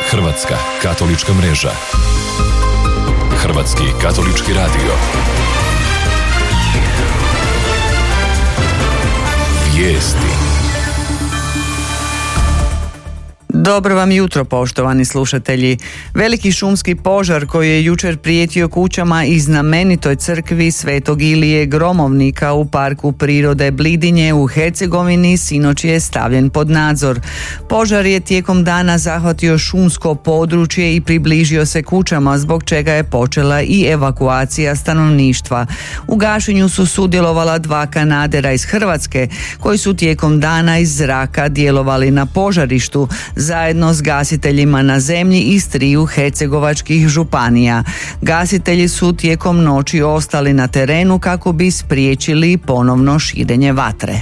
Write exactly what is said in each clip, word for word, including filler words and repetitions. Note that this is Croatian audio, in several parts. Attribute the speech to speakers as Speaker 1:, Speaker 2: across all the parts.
Speaker 1: Hrvatska katolička mreža. Hrvatski katolički radio. Vijesti.
Speaker 2: Dobro vam jutro, poštovani slušatelji. Veliki šumski požar koji je jučer prijetio kućama i znamenitoj crkvi Svetog Ilije Gromovnika u parku prirode Blidinje u Hercegovini sinoć je stavljen pod nadzor. Požar je tijekom dana zahvatio šumsko područje i približio se kućama, zbog čega je počela i evakuacija stanovništva. U gašenju su sudjelovala dva kanadera iz Hrvatske koji su tijekom dana iz zraka djelovali na požarištu zajedno s gasiteljima na zemlji iz triju hercegovačkih županija. Gasitelji su tijekom noći ostali na terenu kako bi spriječili ponovno širenje vatre.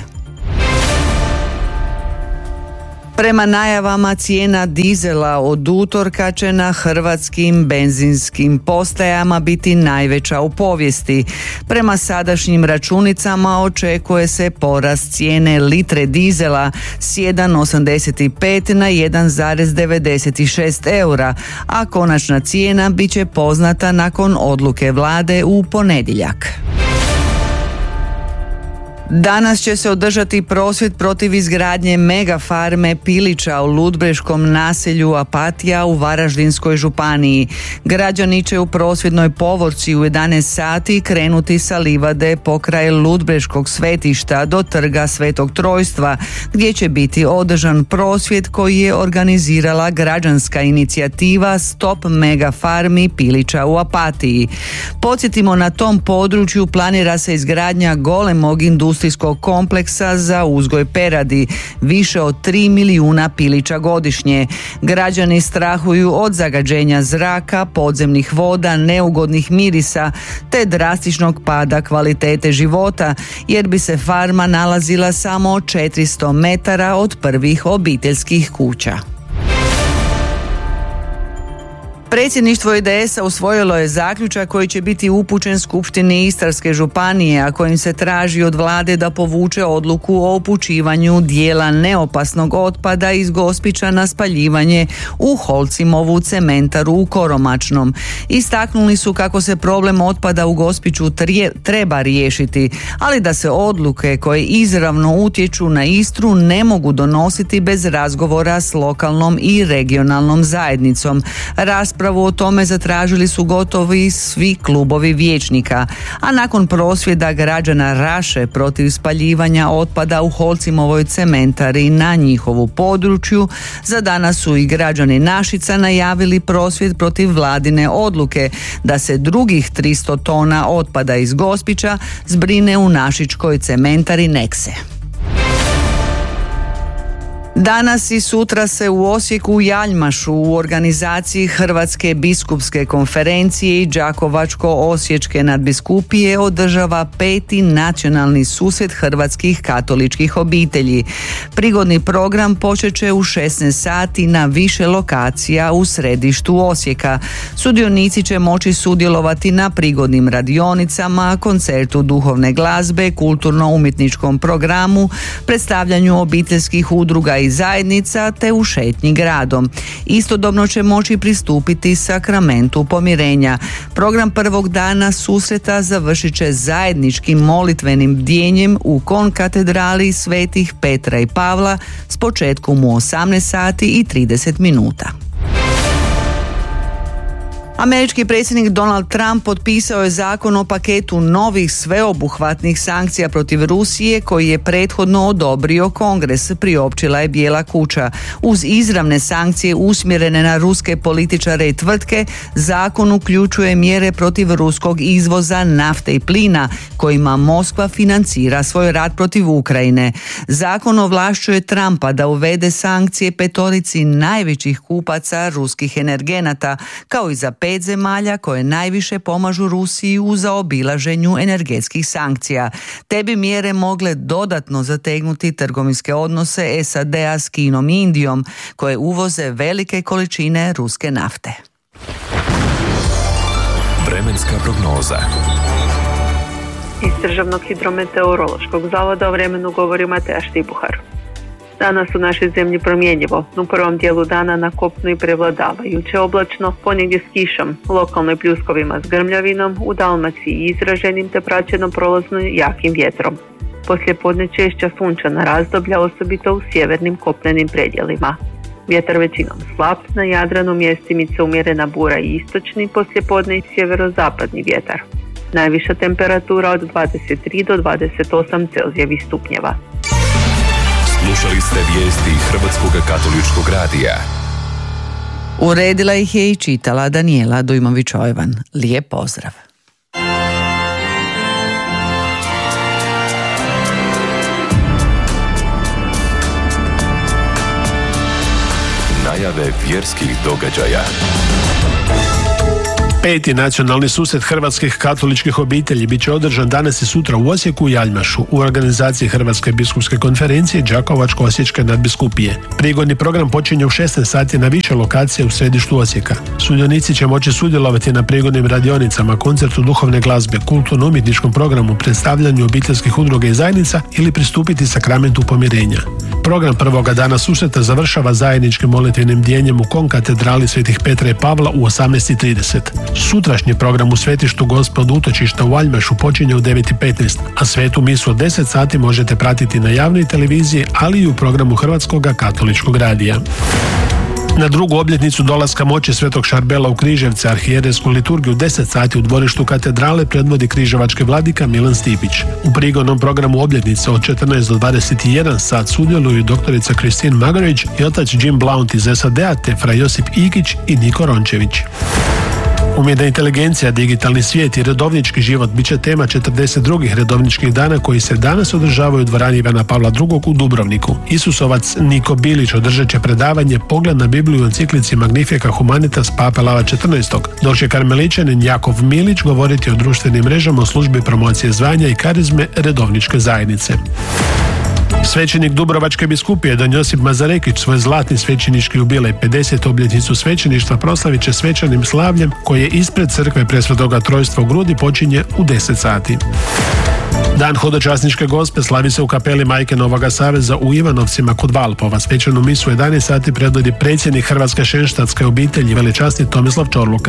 Speaker 2: Prema najavama, cijena dizela od utorka će na hrvatskim benzinskim postajama biti najveća u povijesti. Prema sadašnjim računicama očekuje se porast cijene litre dizela s jedan zarez osamdeset pet na jedan zarez devedeset šest eura, a konačna cijena bit će poznata nakon odluke vlade u ponedjeljak. Danas će se održati prosvjed protiv izgradnje megafarme pilića u ludbreškom naselju Apatija u Varaždinskoj županiji. Građani će u prosvjednoj povorci u jedanaest sati krenuti sa livade pokraj ludbreškog svetišta do trga Svetog Trojstva, gdje će biti održan prosvjed koji je organizirala građanska inicijativa Stop megafarmi pilića u Apatiji. Podsjetimo, na tom području planira se izgradnja golemog industrijskog industrijskog kompleksa za uzgoj peradi, više od tri milijuna pilića godišnje. Građani strahuju od zagađenja zraka, podzemnih voda, neugodnih mirisa te drastičnog pada kvalitete života, jer bi se farma nalazila samo četiristo metara od prvih obiteljskih kuća. Predsjedništvo I D S-a usvojilo je zaključak koji će biti upućen Skupštini Istarske županije, a kojim se traži od vlade da povuče odluku o upućivanju dijela neopasnog otpada iz Gospića na spaljivanje u Holcimovu cementaru u Koromačnom. Istaknuli su kako se problem otpada u Gospiću trije, treba riješiti, ali da se odluke koje izravno utječu na Istru ne mogu donositi bez razgovora s lokalnom i regionalnom zajednicom. Raspravu o tome zatražili su gotovi svi klubovi vijećnika, a nakon prosvjeda građana Raše protiv spaljivanja otpada u Holcimovoj cementari na njihovu području, za danas su i građani Našica najavili prosvjed protiv vladine odluke da se drugih tristo tona otpada iz Gospića zbrine u našičkoj cementari Nekse. Danas i sutra se u Osijeku u Jaljmašu u organizaciji Hrvatske biskupske konferencije i Đakovačko-osječke nadbiskupije održava peti nacionalni susret hrvatskih katoličkih obitelji. Prigodni program počet će u šesnaest sati na više lokacija u središtu Osijeka. Sudionici će moći sudjelovati na prigodnim radionicama, koncertu duhovne glazbe, kulturno-umjetničkom programu, predstavljanju obiteljskih udruga i zajednica te u šetnji gradom. Istodobno će moći pristupiti sakramentu pomirenja. Program prvog dana susreta završit će zajedničkim molitvenim bdjenjem u konkatedrali Svetih Petra i Pavla s početkom u osamnaest sati i trideset minuta. Američki predsjednik Donald Trump potpisao je zakon o paketu novih sveobuhvatnih sankcija protiv Rusije koji je prethodno odobrio Kongres, priopćila je Bijela kuća. Uz izravne sankcije usmjerene na ruske političare i tvrtke, zakon uključuje mjere protiv ruskog izvoza nafte i plina kojima Moskva financira svoj rat protiv Ukrajine. Zakon ovlašćuje Trumpa da uvede sankcije petorici najvećih kupaca ruskih energenata, kao i za pet zemalja koje najviše pomažu Rusiji u zaobilaženju energetskih sankcija. Te bi mjere mogle dodatno zategnuti trgovinske odnose S A D-a s Kinom i Indijom, koje uvoze velike količine ruske nafte.
Speaker 1: Vremenska prognoza.
Speaker 3: Iz Državnog hidrometeorološkog zavoda o vremenu govori Mateja Štibuhar. Danas u našoj zemlji promjenjivo. U prvom dijelu dana na kopnu i prevladavajuće oblačno, ponegdje s kišom, lokalno i pljuskovima s grmljavinom, u Dalmaciji izraženim te praćenom prolazno jakim vjetrom. Poslije podne češća sunčana razdoblja, osobito u sjevernim kopnenim predjelima. Vjetar većinom slab, na Jadranu mjestimice umjerena bura i istočni, poslijepodne i sjeverozapadni vjetar. Najviša temperatura od dvadeset tri do dvadeset osam Celzijevih stupnjeva.
Speaker 1: Slušali ste vijesti Hrvatskog katoličkog radija.
Speaker 2: Uredila ih je i čitala Danijela Dujmović-Ojvan. Lijep pozdrav.
Speaker 1: Najave vjerskih događaja.
Speaker 4: Peti nacionalni susret hrvatskih katoličkih obitelji bit će održan danas i sutra u Osijeku i Aljmašu u organizaciji Hrvatske biskupske konferencije Đakovačko-osječke nadbiskupije. Prigodni program počinje u šesnaest sati na više lokacije u središtu Osijeka. Sudionici će moći sudjelovati na prigodnim radionicama, koncertu duhovne glazbe, kulturno-umjetničkom programu, predstavljanju obiteljskih udruga i zajednica ili pristupiti sakramentu pomirenja. Program prvoga dana susreta završava zajedničkim molitvenim bdjenjem u konkatedrali Svetih Petra i Pavla u osamnaest i trideset. Sutrašnji program u svetištu Gospod utočišta u Aljmašu počinje u devet i petnaest, a svetu misu od deset sati možete pratiti na javnoj televiziji, ali i u programu Hrvatskog katoličkog radija. Na drugu obljetnicu dolaska moći Svetog Šarbela u Križevce arhijerejsku liturgiju u deset sati u dvorištu katedrale predvodi križevački vladika Milan Stipić. U prigodnom programu obljetnice od četrnaest do dvadeset jedan sat sudjeluju doktorica Christine Magarić i otac Jim Blount iz S A D-a te fra Josip Igić i Niko Rončević. Umjetna inteligencija, digitalni svijet i redovnički život bit će tema četrdeset drugih redovničkih dana koji se danas održavaju u dvorani Ivana Pavla drugog u Dubrovniku. Isusovac Niko Bilić održat će predavanje Pogled na Bibliju u enciklici Magnifica Humanitas Pape Lava četrnaestog, dok će karmeličanin Jakov Milić govoriti o društvenim mrežama u službi promocije zvanja i karizme redovničke zajednice. Svećenik Dubrovačke biskupije Don Josip Mazarekić svoj zlatni svećenički jubilej pedesetu obljetnicu svećeništva proslavit će svečanim slavljem koje ispred crkve Presvetoga Trojstva u Grudi počinje u deset sati. Dan hodočasničke gospe slavi se u kapeli Majke Novoga Saveza u Ivanovcima kod Valpova. Svečanu misu u jedanaest sati predvodi predsjednik Hrvatske šenštatske obitelji veličasni Tomislav Čorluka.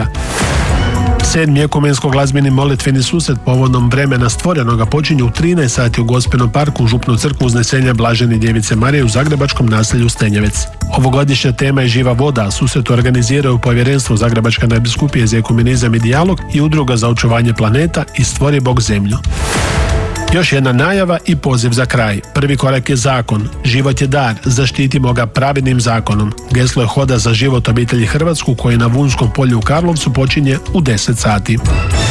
Speaker 4: Sedmi ekumensko-glazbeni molitveni susret povodom vremena stvorenoga počinje u trinaest sati u Gospinom parku u Župnu crkvu Uznesenja Blažene Djevice Marije u zagrebačkom naselju Stenjevec. Ovogodišnja tema je živa voda, a susret organiziraju Povjerenstvo Zagrebačke nadbiskupije za ekumenizam i dijalog i Udruga za očuvanje planeta i Stvori Bog zemlju. Još jedna najava i poziv za kraj. Prvi korak je zakon. Život je dar, zaštitimo ga pravednim zakonom. Geslo je Hoda za život obitelji Hrvatsku koji na Vunskom polju u Karlovcu počinje u deset sati.